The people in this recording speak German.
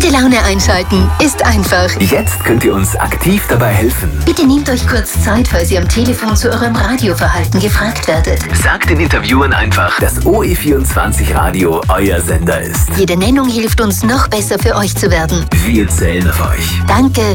Gute Laune einschalten ist einfach. Jetzt könnt ihr uns aktiv dabei helfen. Bitte nehmt euch kurz Zeit, falls ihr am Telefon zu eurem Radioverhalten gefragt werdet. Sagt den Interviewern einfach, dass OE24 Radio euer Sender ist. Jede Nennung hilft uns, noch besser für euch zu werden. Wir zählen auf euch. Danke